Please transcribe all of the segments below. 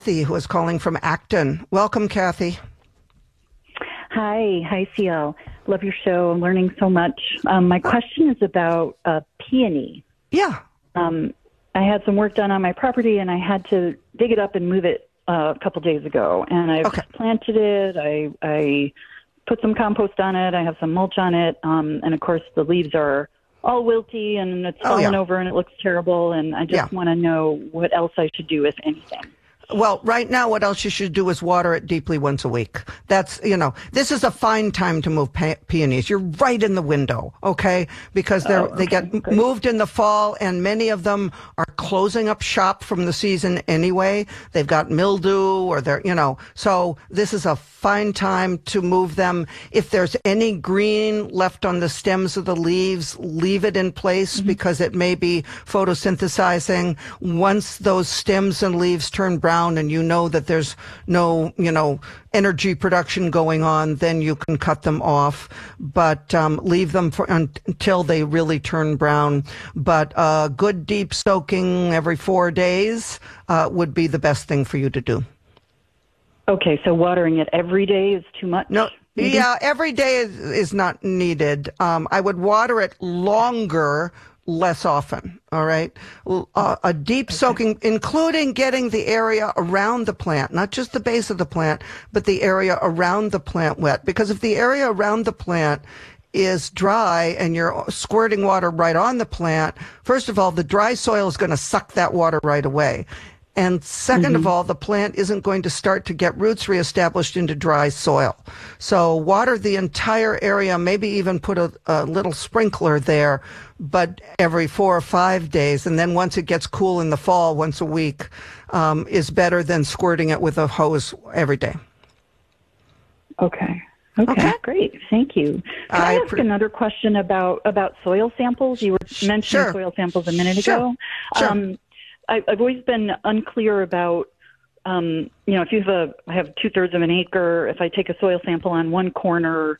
Kathy, who is calling from Acton. Welcome, Kathy. Hi, CL. Love your show. I'm learning so much. My question is about peony. Yeah. I had some work done on my property, and I had to dig it up and move it a couple days ago. And I've planted it. I put some compost on it. I have some mulch on it. And, of course, the leaves are all wilty, and it's fallen over, and it looks terrible. And I just want to know what else I should do, if anything. Well, right now, what else you should do is water it deeply once a week. That's, this is a fine time to move peonies. You're right in the window, okay? Because they get moved in the fall, and many of them are closing up shop from the season anyway. They've got mildew, or so this is a fine time to move them. If there's any green left on the stems of the leaves, leave it in place because it may be photosynthesizing. Once those stems and leaves turn brown, and you know that there's no, energy production going on, then you can cut them off, but leave them until they really turn brown. But good deep soaking every 4 days would be the best thing for you to do. Okay, so watering it every day is too much? No. Maybe? Yeah, every day is not needed. I would water it longer, less often. All right. A deep soaking, including getting the area around the plant, not just the base of the plant, but the area around the plant wet. Because if the area around the plant is dry and you're squirting water right on the plant, first of all, the dry soil is going to suck that water right away. And second of all, the plant isn't going to start to get roots reestablished into dry soil. So water the entire area, maybe even put a little sprinkler there, but every 4 or 5 days. And then once it gets cool in the fall, once a week, is better than squirting it with a hose every day. Okay, great. Thank you. Can I ask another question about soil samples? You were mentioning soil samples a minute ago. Sure. I've always been unclear about, if I have 2/3 of an acre, if I take a soil sample on one corner,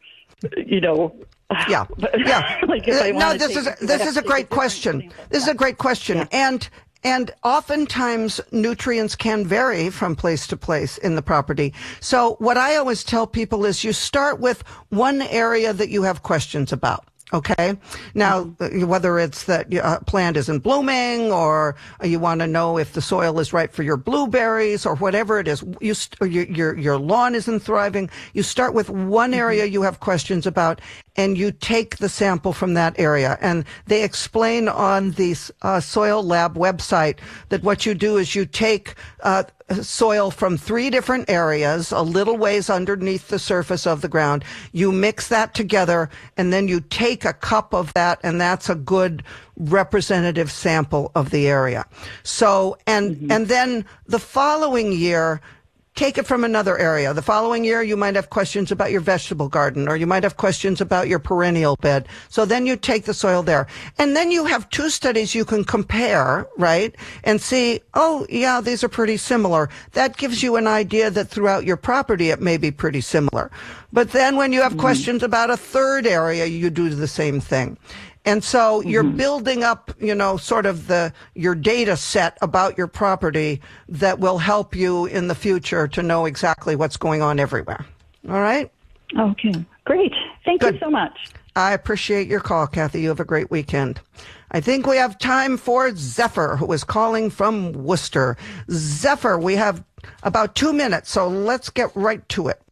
Yeah. Like if I no, this is a great question. This is a great question. Yeah. And oftentimes nutrients can vary from place to place in the property. So what I always tell people is you start with one area that you have questions about. Okay. Now, whether it's that a plant isn't blooming, or you want to know if the soil is right for your blueberries, or whatever it is, your lawn isn't thriving. You start with one area you have questions about, and you take the sample from that area. And they explain on the Soil Lab website that what you do is you take soil from 3 different areas, a little ways underneath the surface of the ground. You mix that together, and then you take a cup of that, and that's a good representative sample of the area. So, and then the following year, take it from another area. The following year, you might have questions about your vegetable garden, or you might have questions about your perennial bed. So then you take the soil there. And then you have 2 studies you can compare, right? And see, oh, yeah, these are pretty similar. That gives you an idea that throughout your property, it may be pretty similar. But then when you have questions about a 3rd area, you do the same thing. And so you're building up, sort of your data set about your property that will help you in the future to know exactly what's going on everywhere. All right? Okay, great. Thank you so much. I appreciate your call, Kathy. You have a great weekend. I think we have time for Zephyr, who is calling from Worcester. Zephyr, we have about 2 minutes, so let's get right to it.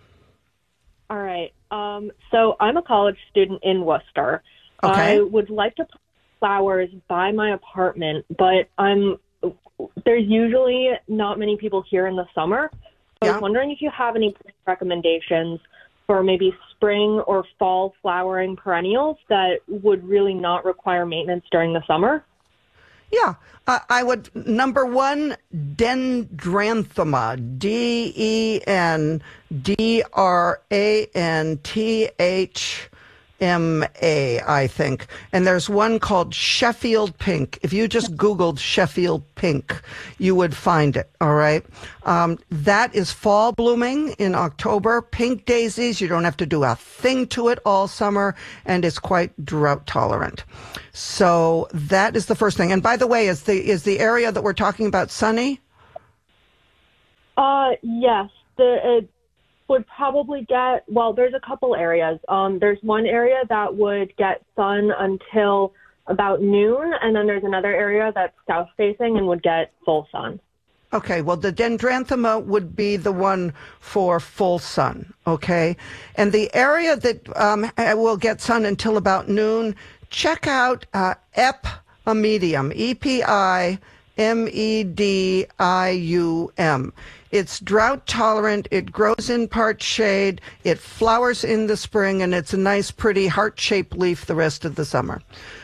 All right. So I'm a college student in Worcester. Okay. I would like to put flowers by my apartment, but there's usually not many people here in the summer. So I was wondering if you have any recommendations for maybe spring or fall flowering perennials that would really not require maintenance during the summer. Yeah, I would, number 1, Dendranthema, Dendranthma, I think. And there's one called Sheffield Pink. If you just Googled Sheffield Pink, you would find it, all right? That is fall blooming in October. Pink daisies, you don't have to do a thing to it all summer, and it's quite drought tolerant. So that is the first thing. And by the way, is the area that we're talking about sunny? Yes. It would probably get, well, there's a couple areas. There's one area that would get sun until about noon, and then there's another area that's south-facing and would get full sun. Okay, well, the Dendranthema would be the one for full sun, okay? And the area that will get sun until about noon, check out Epimedium, Epimedium. It's drought tolerant, it grows in part shade, it flowers in the spring, and it's a nice, pretty heart-shaped leaf the rest of the summer.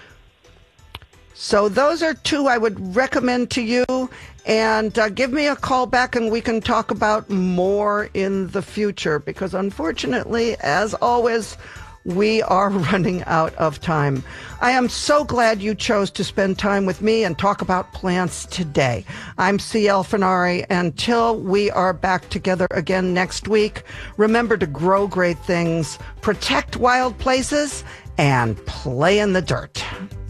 So those are two I would recommend to you, and give me a call back and we can talk about more in the future, because unfortunately, as always, we are running out of time. I am so glad you chose to spend time with me and talk about plants today. I'm C.L. Fenari. Until we are back together again next week, remember to grow great things, protect wild places, and play in the dirt.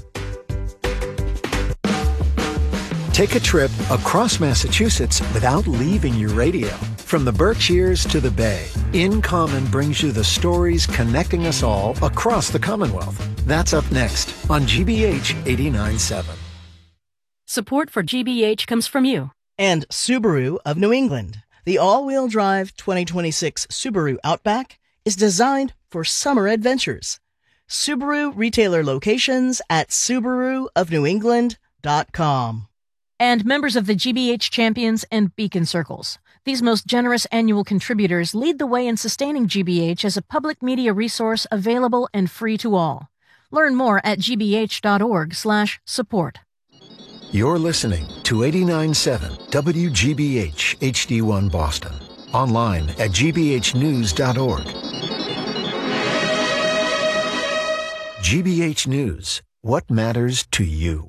Take a trip across Massachusetts without leaving your radio. From the Berkshires to the Bay, In Common brings you the stories connecting us all across the Commonwealth. That's up next on GBH 89.7. Support for GBH comes from you. And Subaru of New England. The all-wheel drive 2026 Subaru Outback is designed for summer adventures. Subaru retailer locations at SubaruofNewEngland.com. And members of the GBH Champions and Beacon Circles. These most generous annual contributors lead the way in sustaining GBH as a public media resource available and free to all. Learn more at gbh.org/support. You're listening to 89.7 WGBH HD1 Boston. Online at gbhnews.org. GBH News. What matters to you?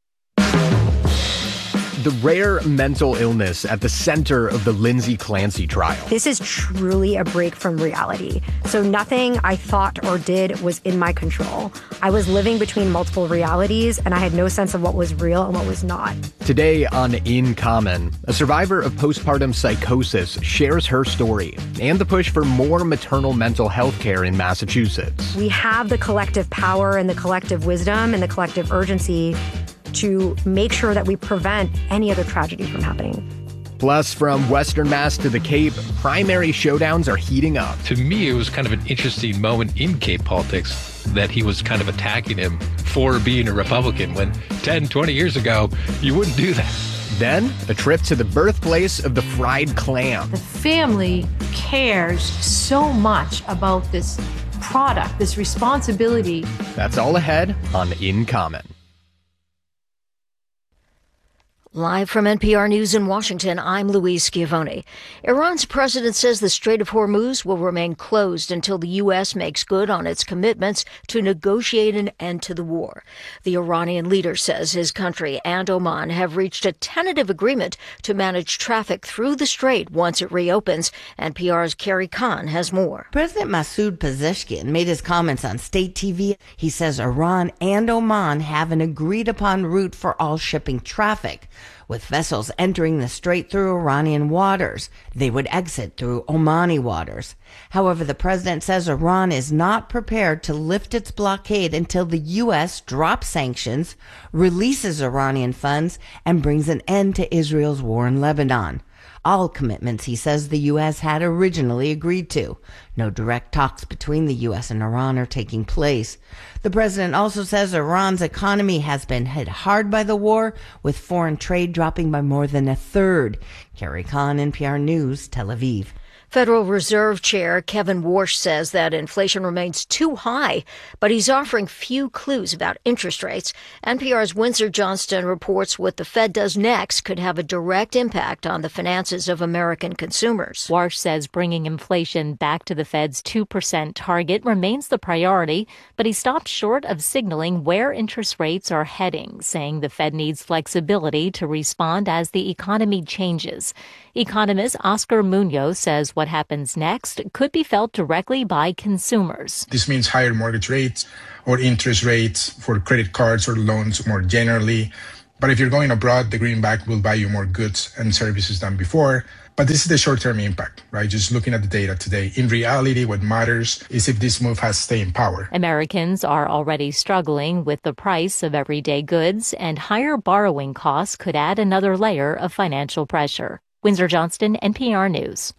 The rare mental illness at the center of the Lindsay Clancy trial. This is truly a break from reality. So nothing I thought or did was in my control. I was living between multiple realities, and I had no sense of what was real and what was not. Today on In Common, a survivor of postpartum psychosis shares her story and the push for more maternal mental health care in Massachusetts. We have the collective power and the collective wisdom and the collective urgency to make sure that we prevent any other tragedy from happening. Plus, from Western Mass to the Cape, primary showdowns are heating up. To me, it was kind of an interesting moment in Cape politics that he was kind of attacking him for being a Republican when 10, 20 years ago, you wouldn't do that. Then, a trip to the birthplace of the fried clam. The family cares so much about this product, this responsibility. That's all ahead on In Common. Live from NPR News in Washington, I'm Louise Schiavone. Iran's president says the Strait of Hormuz will remain closed until the U.S. makes good on its commitments to negotiate an end to the war. The Iranian leader says his country and Oman have reached a tentative agreement to manage traffic through the strait once it reopens. NPR's Carrie Khan has more. President Masoud Pezeshkian made his comments on state TV. He says Iran and Oman have an agreed-upon route for all shipping traffic. With vessels entering the strait through Iranian waters, they would exit through Omani waters. However, the president says Iran is not prepared to lift its blockade until the U.S. drops sanctions, releases Iranian funds, and brings an end to Israel's war in Lebanon. All commitments, he says, the U.S. had originally agreed to. No direct talks between the U.S. and Iran are taking place. The president also says Iran's economy has been hit hard by the war, with foreign trade dropping by more than a third. Carrie Khan, NPR News, Tel Aviv. Federal Reserve Chair Kevin Warsh says that inflation remains too high, but he's offering few clues about interest rates. NPR's Windsor Johnston reports what the Fed does next could have a direct impact on the finances of American consumers. Warsh says bringing inflation back to the Fed's 2% target remains the priority, but he stopped short of signaling where interest rates are heading, saying the Fed needs flexibility to respond as the economy changes. Economist Oscar Munoz says what happens next could be felt directly by consumers. This means higher mortgage rates or interest rates for credit cards or loans more generally. But if you're going abroad, the greenback will buy you more goods and services than before. But this is the short-term impact, right? Just looking at the data today. In reality, what matters is if this move has staying power. Americans are already struggling with the price of everyday goods, and higher borrowing costs could add another layer of financial pressure. Windsor Johnston, NPR News.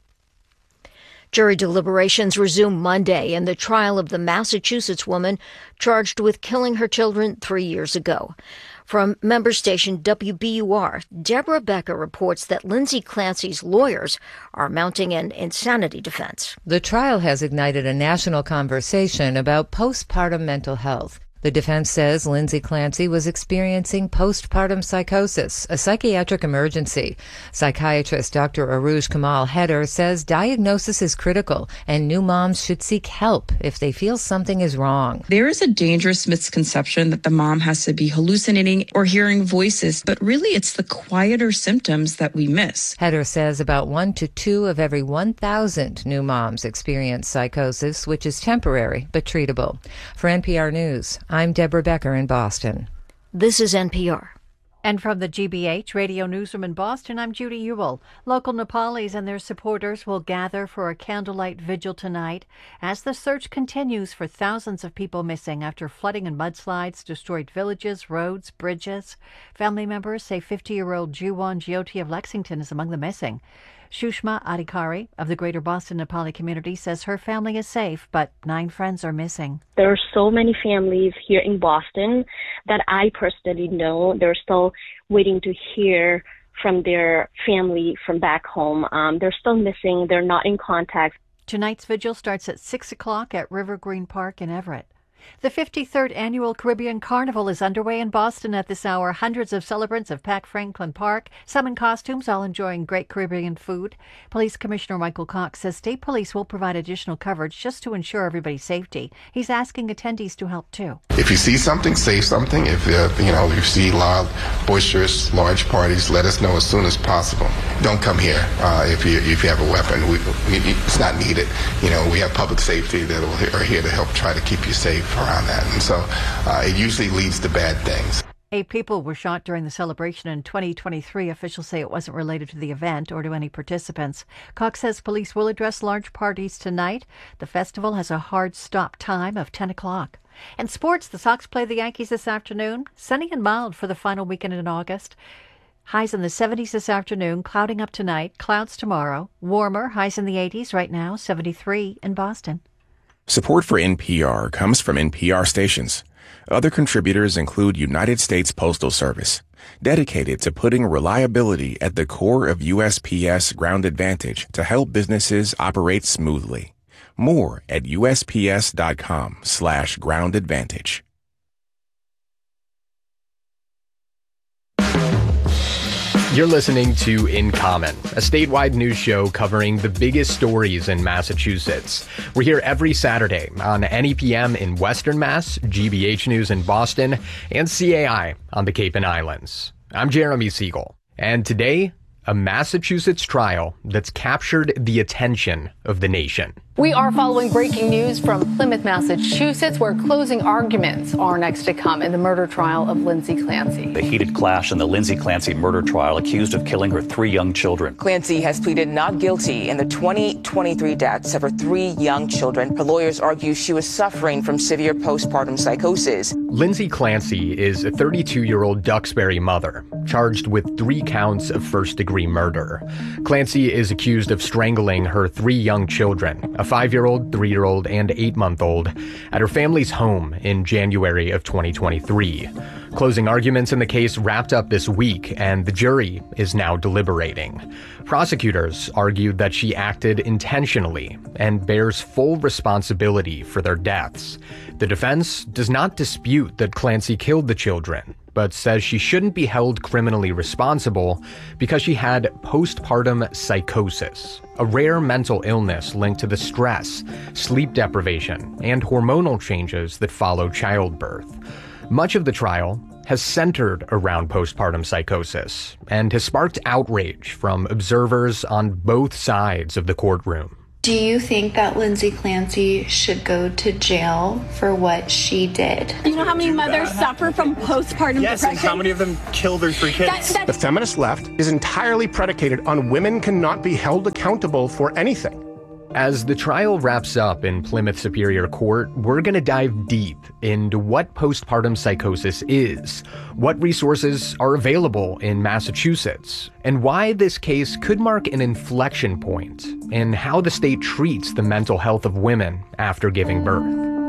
Jury deliberations resume Monday in the trial of the Massachusetts woman charged with killing her children 3 years ago. From member station WBUR, Deborah Becker reports that Lindsay Clancy's lawyers are mounting an insanity defense. The trial has ignited a national conversation about postpartum mental health. The defense says Lindsay Clancy was experiencing postpartum psychosis, a psychiatric emergency. Psychiatrist Dr. Aruj Kamal Heder says diagnosis is critical and new moms should seek help if they feel something is wrong. There is a dangerous misconception that the mom has to be hallucinating or hearing voices, but really it's the quieter symptoms that we miss. Heder says about 1 to 2 of every 1,000 new moms experience psychosis, which is temporary but treatable. For NPR News, I'm Deborah Becker in Boston. This is NPR. And from the GBH Radio Newsroom in Boston, I'm Judy Ewell. Local Nepalis and their supporters will gather for a candlelight vigil tonight as the search continues for thousands of people missing after flooding and mudslides destroyed villages, roads, bridges. Family members say 50-year-old Jiwon Jyoti of Lexington is among the missing. Shushma Adhikari of the Greater Boston Nepali community says her family is safe, but 9 friends are missing. There are so many families here in Boston that I personally know. They're still waiting to hear from their family from back home. They're still missing. They're not in contact. Tonight's vigil starts at 6 o'clock at River Green Park in Everett. The 53rd Annual Caribbean Carnival is underway in Boston at this hour. Hundreds of celebrants have packed Franklin Park, some in costumes, all enjoying great Caribbean food. Police Commissioner Michael Cox says state police will provide additional coverage just to ensure everybody's safety. He's asking attendees to help, too. If you see something, say something. If you see loud, boisterous, large parties, let us know as soon as possible. Don't come here if you have a weapon. It's not needed. We have public safety that are here to help try to keep you safe around that, and so it usually leads to bad things. 8 people were shot during the celebration in 2023. Officials say it wasn't related to the event or to any participants. Cox says police will address large parties tonight. The festival has a hard stop time of 10 o'clock. And sports, the Sox play the Yankees this afternoon. Sunny and mild for the final weekend in August. Highs in the 70s this afternoon, clouding up tonight, clouds tomorrow. Warmer, highs in the 80s right now, 73 in Boston. Support for NPR comes from NPR stations. Other contributors include United States Postal Service, dedicated to putting reliability at the core of USPS Ground Advantage to help businesses operate smoothly. More at USPS.com/Ground Advantage. You're listening to In Common, a statewide news show covering the biggest stories in Massachusetts. We're here every Saturday on NEPM in Western Mass, GBH News in Boston, and CAI on the Cape and Islands. I'm Jeremy Siegel, and today, a Massachusetts trial that's captured the attention of the nation. We are following breaking news from Plymouth, Massachusetts, where closing arguments are next to come in the murder trial of Lindsay Clancy. The heated clash in the Lindsay Clancy murder trial, accused of killing her 3 young children. Clancy has pleaded not guilty in the 2023 deaths of her 3 young children. Her lawyers argue she was suffering from severe postpartum psychosis. Lindsay Clancy is a 32-year-old Duxbury mother, charged with 3 counts of first-degree murder. Clancy is accused of strangling her 3 young children, a 5-year-old, 3-year-old, and 8-month-old, at her family's home in January of 2023. Closing arguments in the case wrapped up this week, and the jury is now deliberating. Prosecutors argued that she acted intentionally and bears full responsibility for their deaths. The defense does not dispute that Clancy killed the children, but says she shouldn't be held criminally responsible because she had postpartum psychosis, a rare mental illness linked to the stress, sleep deprivation, and hormonal changes that follow childbirth. Much of the trial has centered around postpartum psychosis and has sparked outrage from observers on both sides of the courtroom. Do you think that Lindsay Clancy should go to jail for what she did? Do you know how many mothers suffer from postpartum depression? And how many of them kill their 3 kids? The feminist left is entirely predicated on women cannot be held accountable for anything. As the trial wraps up in Plymouth Superior Court, we're going to dive deep into what postpartum psychosis is, what resources are available in Massachusetts, and why this case could mark an inflection point in how the state treats the mental health of women after giving birth.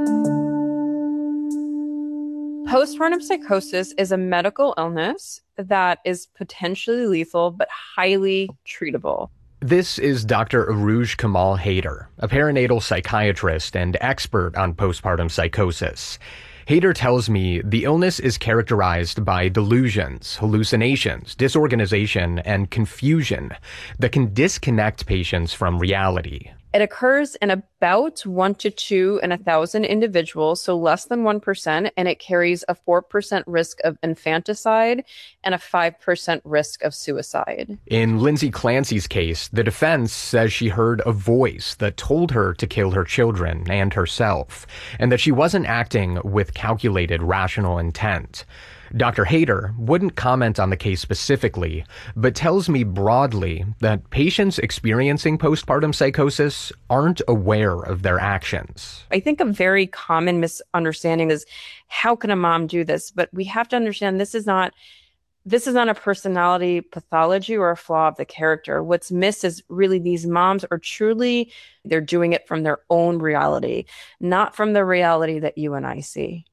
Postpartum psychosis is a medical illness that is potentially lethal but highly treatable. This is Dr. Arooj Kamal Haider, a perinatal psychiatrist and expert on postpartum psychosis. Haider tells me the illness is characterized by delusions, hallucinations, disorganization, and confusion that can disconnect patients from reality. It occurs in about 1 to 2 in 1,000 individuals, so less than 1%, and it carries a 4% risk of infanticide and a 5% risk of suicide. In Lindsay Clancy's case, the defense says she heard a voice that told her to kill her children and herself, and that she wasn't acting with calculated, rational intent. Dr. Haider wouldn't comment on the case specifically, but tells me broadly that patients experiencing postpartum psychosis aren't aware of their actions. I think a very common misunderstanding is, how can a mom do this? But we have to understand this is not a personality pathology or a flaw of the character. What's missed is really these moms are truly, they're doing it from their own reality, not from the reality that you and I see.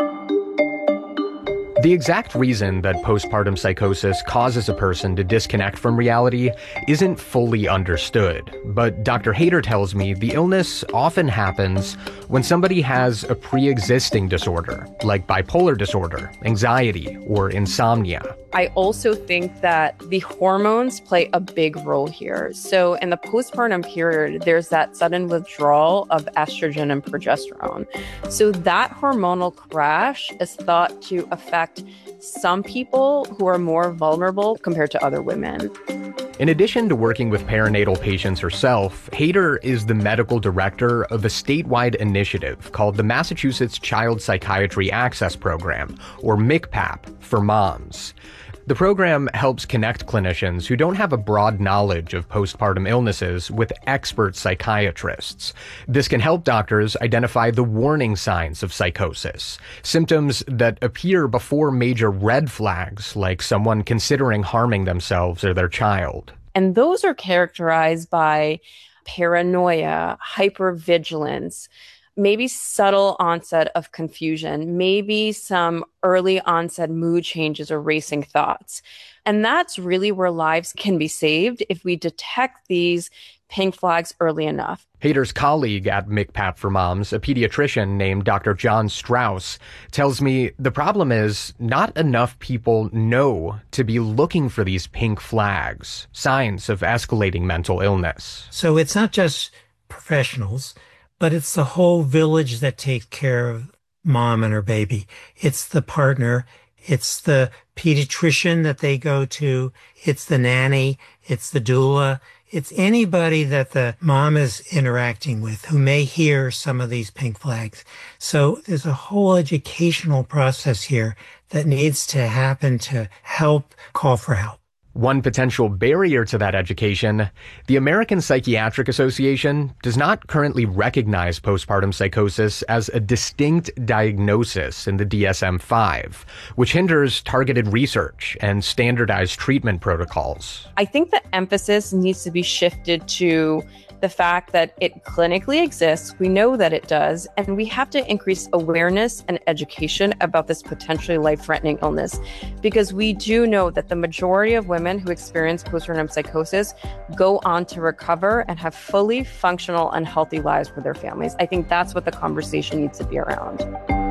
The exact reason that postpartum psychosis causes a person to disconnect from reality isn't fully understood, but Dr. Haider tells me the illness often happens when somebody has a pre-existing disorder, like bipolar disorder, anxiety, or insomnia. I also think that the hormones play a big role here. So in the postpartum period, there's that sudden withdrawal of estrogen and progesterone. So that hormonal crash is thought to affect some people who are more vulnerable compared to other women. In addition to working with perinatal patients herself, Haider is the medical director of a statewide initiative called the Massachusetts Child Psychiatry Access Program, or MCPAP, for moms. The program helps connect clinicians who don't have a broad knowledge of postpartum illnesses with expert psychiatrists. This can help doctors identify the warning signs of psychosis, symptoms that appear before major red flags, like someone considering harming themselves or their child. And those are characterized by paranoia, hypervigilance, maybe subtle onset of confusion, maybe some early onset mood changes or racing thoughts. And that's really where lives can be saved if we detect these pink flags early enough. Haider's colleague at MCPAP for Moms, a pediatrician named Dr. John Strauss, tells me the problem is not enough people know to be looking for these pink flags, signs of escalating mental illness. So it's not just professionals, but it's the whole village that takes care of mom and her baby. It's the partner. It's the pediatrician that they go to. It's the nanny. It's the doula. It's anybody that the mom is interacting with who may hear some of these pink flags. So there's a whole educational process here that needs to happen to help call for help. One potential barrier to that education, the American Psychiatric Association does not currently recognize postpartum psychosis as a distinct diagnosis in the DSM-5, which hinders targeted research and standardized treatment protocols. I think the emphasis needs to be shifted to the fact that it clinically exists, we know that it does, and we have to increase awareness and education about this potentially life-threatening illness, because we do know that the majority of women who experience postpartum psychosis go on to recover and have fully functional and healthy lives with their families. I think that's what the conversation needs to be around.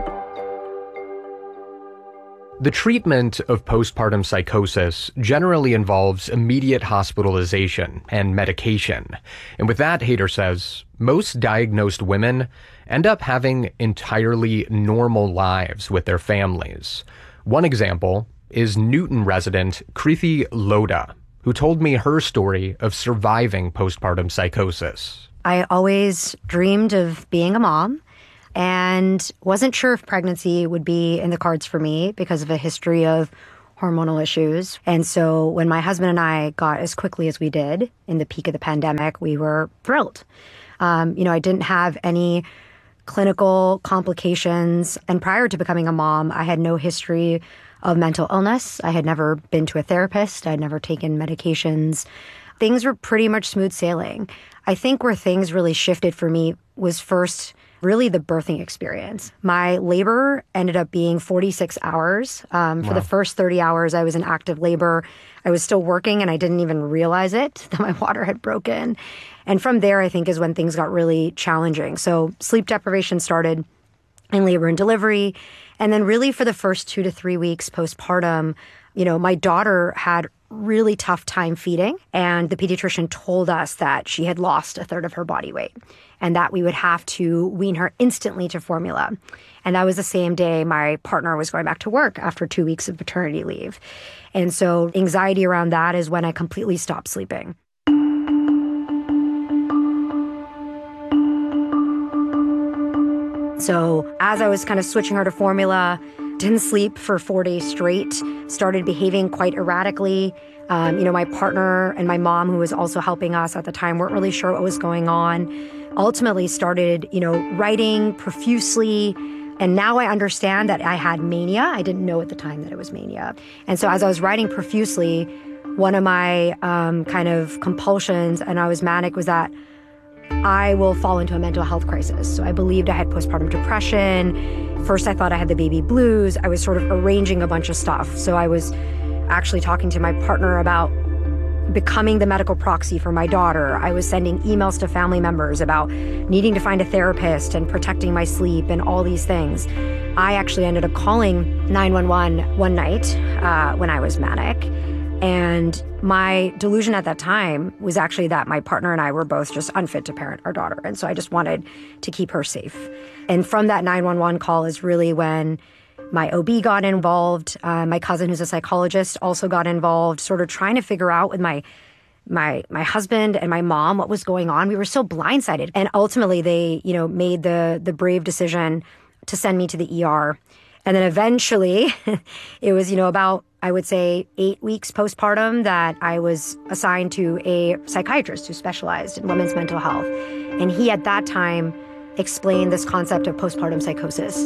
The treatment of postpartum psychosis generally involves immediate hospitalization and medication. And with that, Haider says, most diagnosed women end up having entirely normal lives with their families. One example is Newton resident Kriti Lodha, who told me her story of surviving postpartum psychosis. I always dreamed of being a mom and wasn't sure if pregnancy would be in the cards for me because of a history of hormonal issues. And so when my husband and I got as quickly as we did in the peak of the pandemic, we were thrilled. I didn't have any clinical complications. And prior to becoming a mom, I had no history of mental illness. I had never been to a therapist. I'd never taken medications. Things were pretty much smooth sailing. I think where things really shifted for me was first really the birthing experience. My labor ended up being 46 hours. For the first 30 hours, I was in active labor. I was still working and I didn't even realize it, that my water had broken. And from there, I think, is when things got really challenging. So sleep deprivation started in labor and delivery. And then really for the first 2 to 3 weeks postpartum, my daughter had really tough time feeding. And the pediatrician told us that she had lost a third of her body weight and that we would have to wean her instantly to formula. And that was the same day my partner was going back to work after 2 weeks of paternity leave. And so anxiety around that is when I completely stopped sleeping. So as I was kind of switching her to formula, didn't sleep for 4 days straight, started behaving quite erratically. My partner and my mom, who was also helping us at the time, weren't really sure what was going on. Ultimately started, writing profusely. And now I understand that I had mania. I didn't know at the time that it was mania. And so as I was writing profusely, one of my kind of compulsions, and I was manic, was that I will fall into a mental health crisis. So I believed I had postpartum depression. First, I thought I had the baby blues. I was sort of arranging a bunch of stuff. So I was actually talking to my partner about becoming the medical proxy for my daughter. I was sending emails to family members about needing to find a therapist and protecting my sleep and all these things. I actually ended up calling 911 one night when I was manic. And my delusion at that time was actually that my partner and I were both just unfit to parent our daughter. And so I just wanted to keep her safe. And from that 911 call is really when my OB got involved. My cousin, who's a psychologist, also got involved, sort of trying to figure out with my husband and my mom what was going on. We were so blindsided. And ultimately they, made the brave decision to send me to the ER. And then eventually it was, about, I would say, 8 weeks postpartum that I was assigned to a psychiatrist who specialized in women's mental health. And he at that time explained this concept of postpartum psychosis.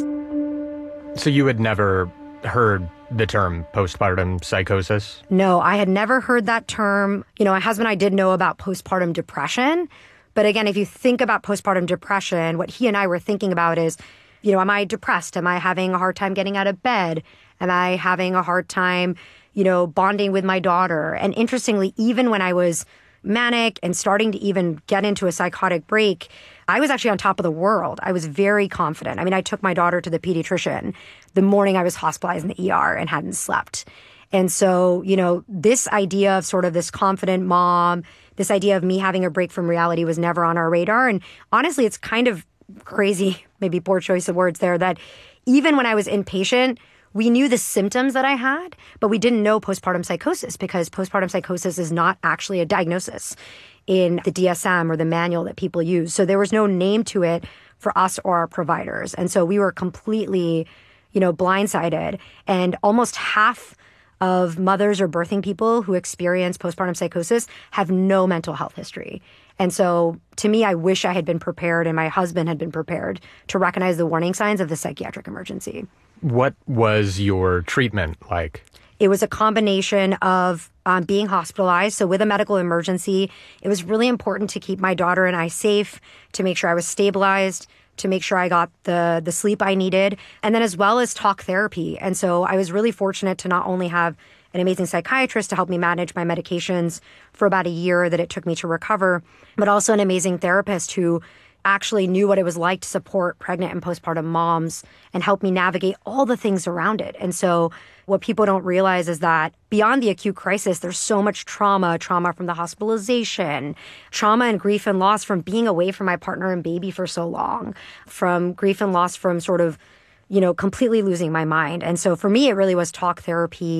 So you had never heard the term postpartum psychosis? No, I had never heard that term. My husband and I did know about postpartum depression. But again, if you think about postpartum depression, what he and I were thinking about is, am I depressed? Am I having a hard time getting out of bed? Am I having a hard time, bonding with my daughter? And interestingly, even when I was manic and starting to even get into a psychotic break, I was actually on top of the world. I was very confident. I took my daughter to the pediatrician the morning I was hospitalized in the ER and hadn't slept. And so, this idea of sort of this confident mom, this idea of me having a break from reality was never on our radar. And honestly, it's kind of crazy, maybe poor choice of words there, that even when I was inpatient, we knew the symptoms that I had, but we didn't know postpartum psychosis because postpartum psychosis is not actually a diagnosis in the DSM or the manual that people use. So there was no name to it for us or our providers. And so we were completely, blindsided. And almost half of mothers or birthing people who experience postpartum psychosis have no mental health history. And so to me, I wish I had been prepared and my husband had been prepared to recognize the warning signs of the psychiatric emergency. What was your treatment like? It was a combination of being hospitalized. So with a medical emergency, it was really important to keep my daughter and I safe, to make sure I was stabilized, to make sure I got the sleep I needed, and then as well as talk therapy. And so I was really fortunate to not only have an amazing psychiatrist to help me manage my medications for about a year that it took me to recover, but also an amazing therapist who actually knew what it was like to support pregnant and postpartum moms and help me navigate all the things around it. And so what people don't realize is that beyond the acute crisis, there's so much trauma from the hospitalization, trauma and grief and loss from being away from my partner and baby for so long, from grief and loss from sort of, completely losing my mind. And so for me, it really was talk therapy,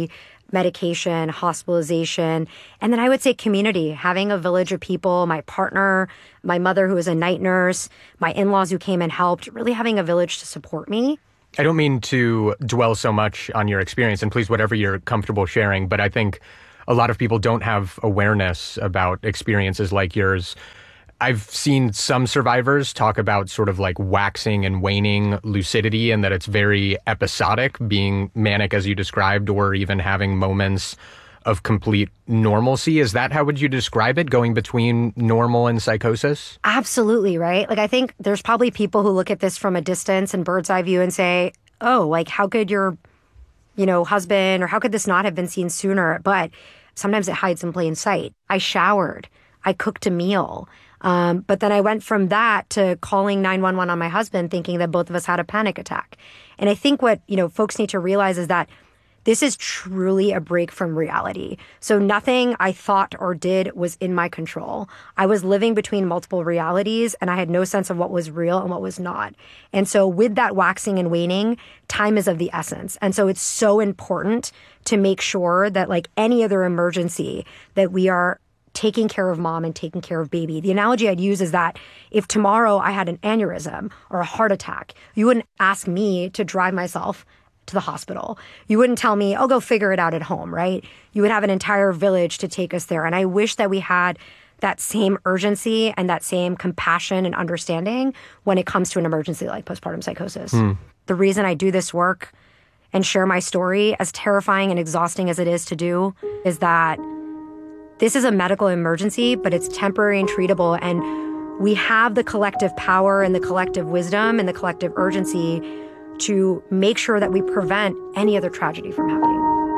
medication, hospitalization. And then I would say community, having a village of people, my partner, my mother who was a night nurse, my in-laws who came and helped, really having a village to support me. I don't mean to dwell so much on your experience, and please, whatever you're comfortable sharing, but I think a lot of people don't have awareness about experiences like yours. I've seen some survivors talk about sort of like waxing and waning lucidity, and that it's very episodic, being manic as you described, or even having moments of complete normalcy. Is that how would you describe it, going between normal and psychosis? Absolutely, right? Like, I think there's probably people who look at this from a distance and bird's eye view and say, oh, like, how could your, husband, or how could this not have been seen sooner? But sometimes it hides in plain sight. I showered. I cooked a meal. But then I went from that to calling 911 on my husband, thinking that both of us had a panic attack. And I think what, folks need to realize is that this is truly a break from reality. So nothing I thought or did was in my control. I was living between multiple realities, and I had no sense of what was real and what was not. And so with that waxing and waning, time is of the essence. And so it's so important to make sure that, like any other emergency, that we are taking care of mom and taking care of baby. The analogy I'd use is that if tomorrow I had an aneurysm or a heart attack, you wouldn't ask me to drive myself to the hospital. You wouldn't tell me, oh, go figure it out at home, right? You would have an entire village to take us there. And I wish that we had that same urgency and that same compassion and understanding when it comes to an emergency like postpartum psychosis. The reason I do this work and share my story, as terrifying and exhausting as it is to do, is that this is a medical emergency, but it's temporary and treatable. And we have the collective power and the collective wisdom and the collective urgency to make sure that we prevent any other tragedy from happening.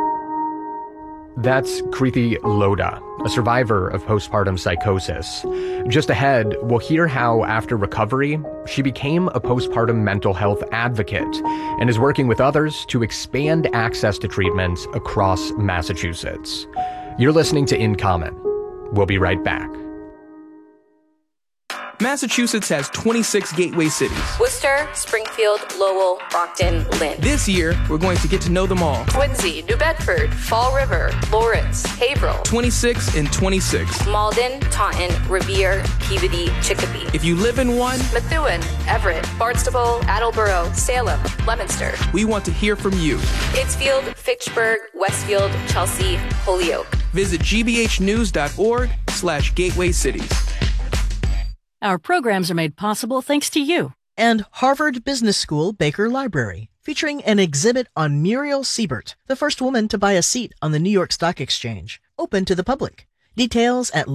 That's Kriti Lodha, a survivor of postpartum psychosis. Just ahead, we'll hear how, after recovery, she became a postpartum mental health advocate and is working with others to expand access to treatments across Massachusetts. You're listening to In Common. We'll be right back. Massachusetts has 26 gateway cities. Worcester, Springfield, Lowell, Brockton, Lynn. This year, we're going to get to know them all. Quincy, New Bedford, Fall River, Lawrence, Haverhill. 26 and 26. Malden, Taunton, Revere, Peabody, Chicopee. If you live in one, Methuen, Everett, Barnstable, Attleboro, Salem, Leominster. We want to hear from you. Pittsfield, Fitchburg, Westfield, Chelsea, Holyoke. Visit gbhnews.org/gateway cities. Our programs are made possible thanks to you. And Harvard Business School Baker Library, featuring an exhibit on Muriel Siebert, the first woman to buy a seat on the New York Stock Exchange, open to the public. Details at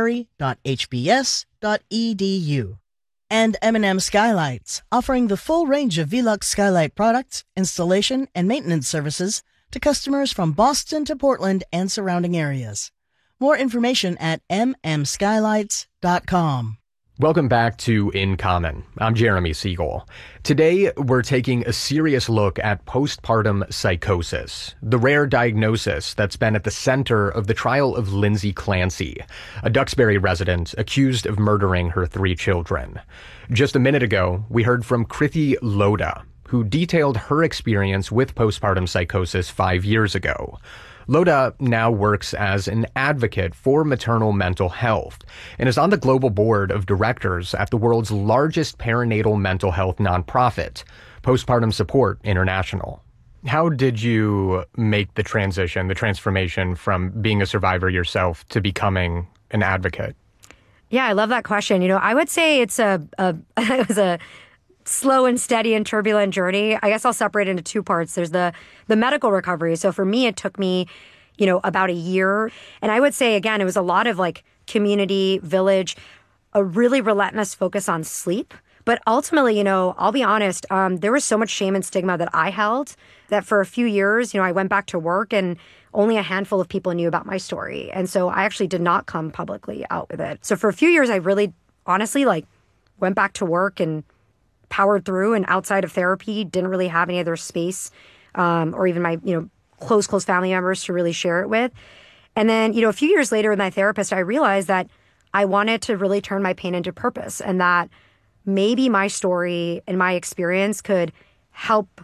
library.hbs.edu. And M&M Skylights, offering the full range of Velux Skylight products, installation, and maintenance services to customers from Boston to Portland and surrounding areas. More information at mmskylights.com. Welcome back to In Common. I'm Jeremy Siegel. Today, we're taking a serious look at postpartum psychosis, the rare diagnosis that's been at the center of the trial of Lindsay Clancy, a Duxbury resident accused of murdering her 3 children. Just a minute ago, we heard from Kriti Lodha, who detailed her experience with postpartum psychosis 5 years ago. Lodha now works as an advocate for maternal mental health and is on the global board of directors at the world's largest perinatal mental health nonprofit, Postpartum Support International. How did you make the transformation from being a survivor yourself to becoming an advocate? Yeah, I love that question. I would say it was a slow and steady and turbulent journey. I guess I'll separate it into 2 parts. There's the medical recovery. So for me, it took me, about a year. And I would say, again, it was a lot of like community, village, a really relentless focus on sleep. But ultimately, I'll be honest, there was so much shame and stigma that I held that for a few years, I went back to work and only a handful of people knew about my story. And so I actually did not come publicly out with it. So for a few years, I really honestly went back to work and powered through, and outside of therapy, didn't really have any other space or even my, close family members to really share it with. And then, a few years later with my therapist, I realized that I wanted to really turn my pain into purpose, and that maybe my story and my experience could help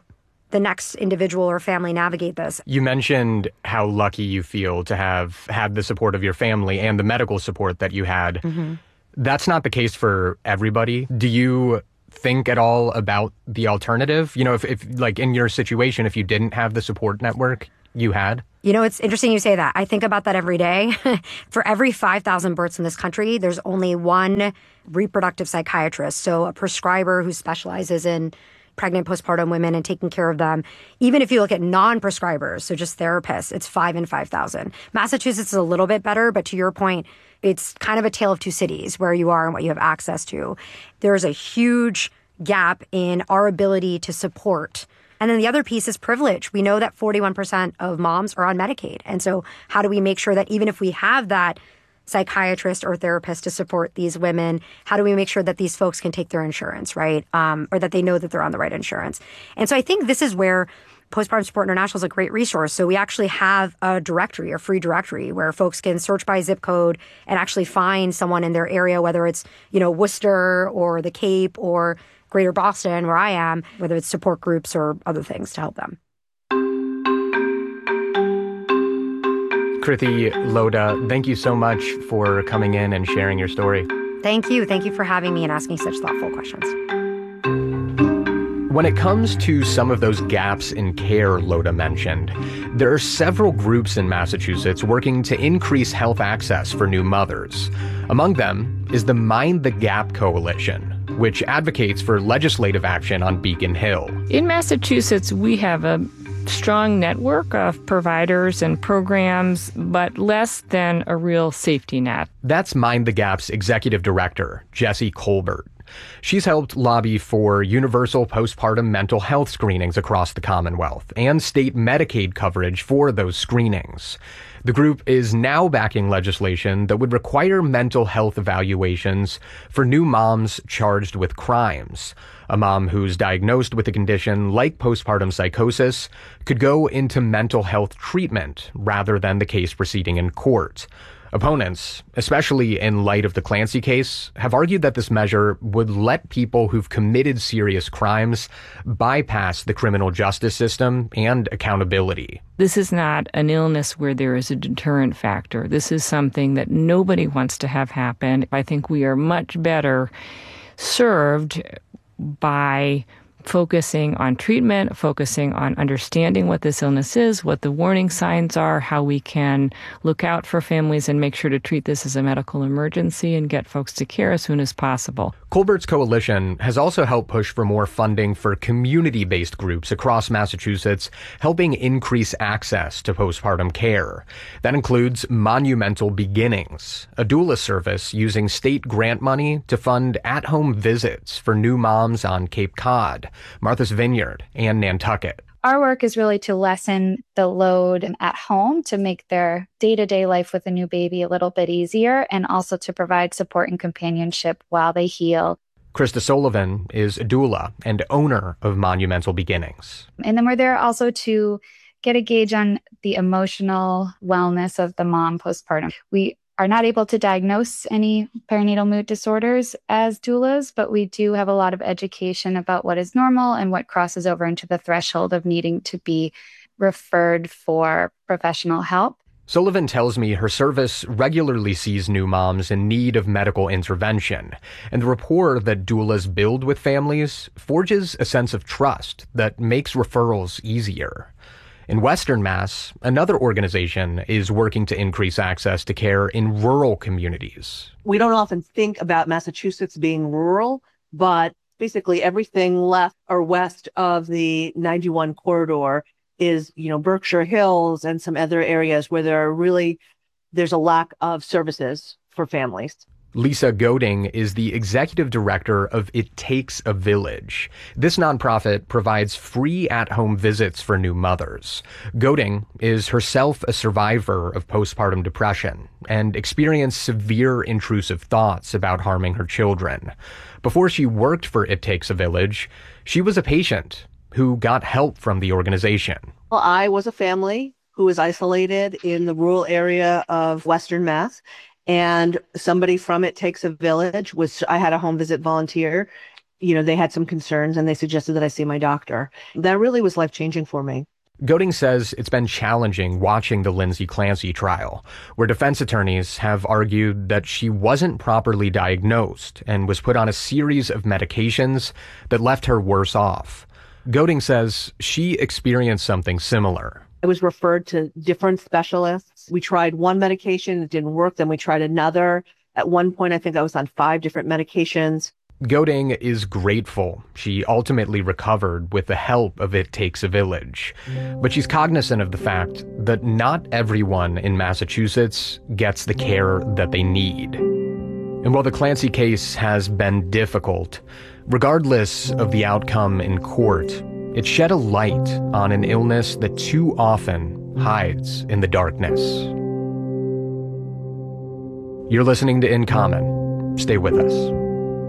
the next individual or family navigate this. You mentioned how lucky you feel to have had the support of your family and the medical support that you had. Mm-hmm. That's not the case for everybody. Do you think at all about the alternative? You know, if like in your situation, if you didn't have the support network you had? You know, it's interesting you say that. I think about that every day. For every 5,000 births in this country, there's only one reproductive psychiatrist, so a prescriber who specializes in pregnant postpartum women and taking care of them. Even if you look at non-prescribers, so just therapists, it's 5 in 5,000. Massachusetts is a little bit better, but to your point, it's kind of a tale of two cities where you are and what you have access to. There's a huge gap in our ability to support. And then the other piece is privilege. We know that 41% of moms are on Medicaid. And so how do we make sure that even if we have that psychiatrist or therapist to support these women, how do we make sure that these folks can take their insurance, right? Or that they know that they're on the right insurance. And so I think this is where Postpartum Support International is a great resource. So we actually have a directory, a free directory, where folks can search by zip code and actually find someone in their area, whether it's, you know, Worcester or the Cape or Greater Boston, where I am, whether it's support groups or other things to help them. Krithi Lodha, thank you so much for coming in and sharing your story. Thank you. Thank you for having me and asking such thoughtful questions. When it comes to some of those gaps in care Lodha mentioned, there are several groups in Massachusetts working to increase health access for new mothers. Among them is the Mind the Gap Coalition, which advocates for legislative action on Beacon Hill. In Massachusetts, we have a strong network of providers and programs, but less than a real safety net. That's Mind the Gap's executive director, Jessie Colbert. She's helped lobby for universal postpartum mental health screenings across the Commonwealth and state Medicaid coverage for those screenings. The group is now backing legislation that would require mental health evaluations for new moms charged with crimes. A mom who's diagnosed with a condition like postpartum psychosis could go into mental health treatment rather than the case proceeding in court. Opponents, especially in light of the Clancy case, have argued that this measure would let people who've committed serious crimes bypass the criminal justice system and accountability. This is not an illness where there is a deterrent factor. This is something that nobody wants to have happen. I think we are much better served by focusing on treatment, focusing on understanding what this illness is, what the warning signs are, how we can look out for families and make sure to treat this as a medical emergency and get folks to care as soon as possible. Colbert's coalition has also helped push for more funding for community-based groups across Massachusetts, helping increase access to postpartum care. That includes Monumental Beginnings, a doula service using state grant money to fund at-home visits for new moms on Cape Cod, Martha's Vineyard, and Nantucket. Our work is really to lessen the load at home, to make their day-to-day life with a new baby a little bit easier, and also to provide support and companionship while they heal. Krista Sullivan is a doula and owner of Monumental Beginnings. And then we're there also to get a gauge on the emotional wellness of the mom postpartum. We are not able to diagnose any perinatal mood disorders as doulas, but we do have a lot of education about what is normal and what crosses over into the threshold of needing to be referred for professional help. Sullivan tells me her service regularly sees new moms in need of medical intervention, and the rapport that doulas build with families forges a sense of trust that makes referrals easier. In Western Mass, another organization is working to increase access to care in rural communities. We don't often think about Massachusetts being rural, but basically everything left or west of the 91 corridor is, Berkshire Hills and some other areas where there's a lack of services for families. Lisa Goding is the executive director of It Takes a Village. This nonprofit provides free at-home visits for new mothers. Goding is herself a survivor of postpartum depression and experienced severe intrusive thoughts about harming her children. Before she worked for It Takes a Village, she was a patient who got help from the organization. Well, I was a family who was isolated in the rural area of Western Mass. And somebody from It Takes a Village I had a home visit volunteer, they had some concerns and they suggested that I see my doctor. That really was life-changing for me. Goding says it's been challenging watching the Lindsay Clancy trial, where defense attorneys have argued that she wasn't properly diagnosed and was put on a series of medications that left her worse off. Goding says she experienced something similar. I was referred to different specialists. We tried one medication, it didn't work, then we tried another. At one point, I think I was on 5 different medications. Goding is grateful she ultimately recovered with the help of It Takes a Village. But she's cognizant of the fact that not everyone in Massachusetts gets the care that they need. And while the Clancy case has been difficult, regardless of the outcome in court, it shed a light on an illness that too often hides in the darkness. You're listening to In Common. Stay with us.